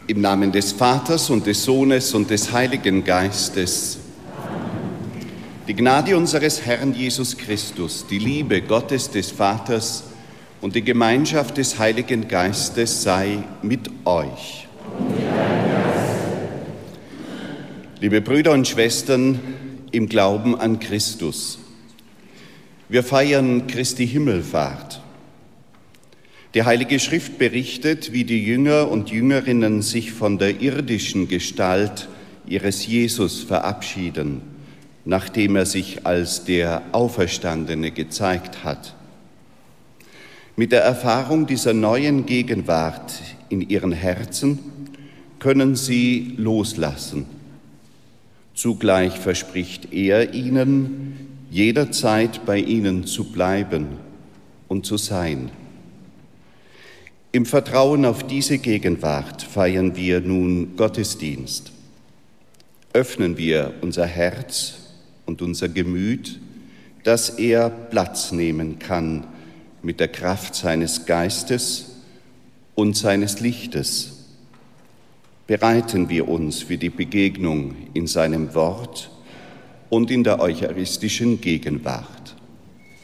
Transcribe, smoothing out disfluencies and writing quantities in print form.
Im Namen des Vaters und des Sohnes und des Heiligen Geistes. Die Gnade unseres Herrn Jesus Christus, die Liebe Gottes des Vaters und die Gemeinschaft des Heiligen Geistes sei mit euch. Liebe Brüder und Schwestern im Glauben an Christus, wir feiern Christi Himmelfahrt. Die Heilige Schrift berichtet, wie die Jünger und Jüngerinnen sich von der irdischen Gestalt ihres Jesus verabschieden, nachdem er sich als der Auferstandene gezeigt hat. Mit der Erfahrung dieser neuen Gegenwart in ihren Herzen können sie loslassen. Zugleich verspricht er ihnen, jederzeit bei ihnen zu bleiben und zu sein. Im Vertrauen auf diese Gegenwart feiern wir nun Gottesdienst. Öffnen wir unser Herz und unser Gemüt, dass er Platz nehmen kann mit der Kraft seines Geistes und seines Lichtes. Bereiten wir uns für die Begegnung in seinem Wort und in der eucharistischen Gegenwart.